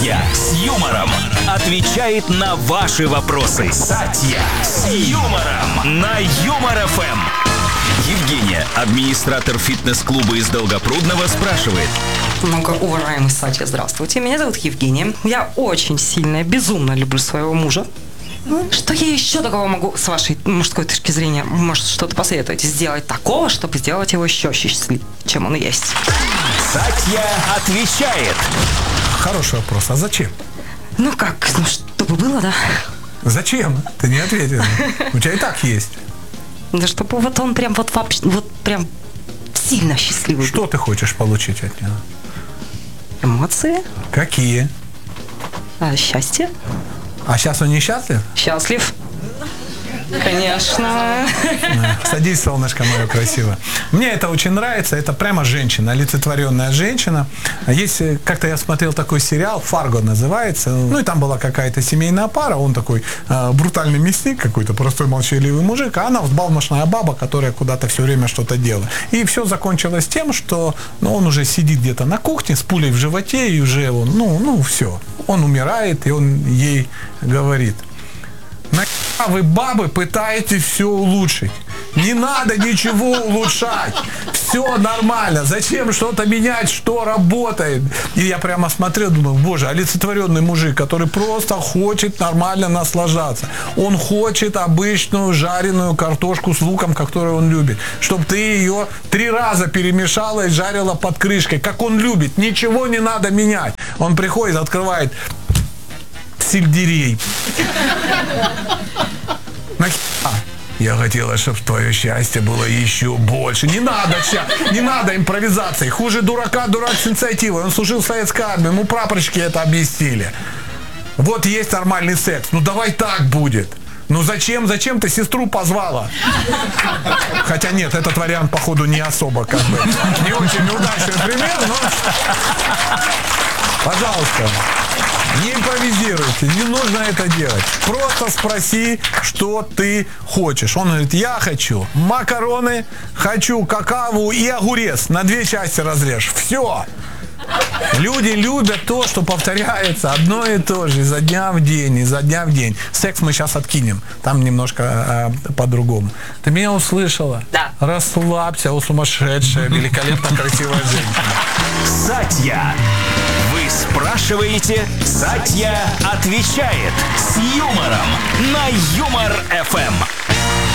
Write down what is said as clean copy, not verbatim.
Сатья с юмором отвечает на ваши вопросы. Сатья с юмором на Юмор ФМ. Евгения, администратор фитнес-клуба из Долгопрудного, спрашивает. Многоуважаемый Сатья, здравствуйте. Меня зовут Евгения. Я очень сильно, безумно люблю своего мужа. Что я еще такого могу, с вашей мужской точки зрения, может, что-то посоветовать, сделать такого, чтобы сделать его еще счастливее, чем он есть? Сатья отвечает. Хороший вопрос. А зачем? Чтобы было, да? Зачем? Ты не ответил. У тебя и так есть. Да чтобы вот он прям прям сильно счастливый. Что ты хочешь получить от него? Эмоции. Какие? Счастье. А сейчас он несчастлив? Счастлив. Конечно. Садись, солнышко мое красивое. Мне это очень нравится. Это прямо женщина, олицетворенная женщина. Есть, как-то я смотрел такой сериал, «Фарго» называется. Ну и там была какая-то семейная пара. Он такой брутальный мясник какой-то, простой молчаливый мужик, а она взбалмошная баба, которая куда-то все время что-то делает. И все закончилось тем, что он уже сидит где-то на кухне с пулей в животе, и уже он, все. Он умирает, и он ей говорит: нахера вы, бабы, пытаетесь все улучшить? Не надо ничего улучшать. Все нормально. Зачем что-то менять, что работает? И я прямо смотрел, думаю, боже, олицетворенный мужик, который просто хочет нормально наслаждаться. Он хочет обычную жареную картошку с луком, которую он любит. Чтобы ты ее 3 раза перемешала и жарила под крышкой, как он любит. Ничего не надо менять. Он приходит, открывает сельдерей. Нахера? Я хотела, чтобы твое счастье было еще больше. Не надо импровизации. Хуже дурака, дурак с инициативой. Он служил в советской армии, ему прапорщики это объяснили. Вот есть нормальный секс. Давай так будет. Зачем ты сестру позвала? Хотя нет, этот вариант, походу, не особо, не очень удачный пример, но... Пожалуйста, не импровизируйте, не нужно это делать. Просто спроси, что ты хочешь. Он говорит: я хочу макароны, хочу какао и огурец. На 2 части разрежь. Все. Люди любят то, что повторяется одно и то же изо дня в день. Секс мы сейчас откинем. Там немножко по-другому. Ты меня услышала? Да. Расслабься, сумасшедшая, великолепно красивая женщина. Сатья. Вы спрашиваете, Сатья отвечает с юмором на Юмор ФМ.